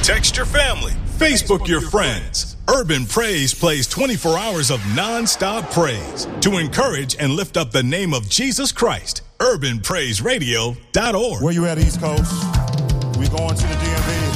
Text your family. Facebook your friends. Urban Praise plays 24 hours of non-stop praise to encourage and lift up the name of Jesus Christ. UrbanPraiseRadio.org. Where you at, East Coast? We going to the DMV.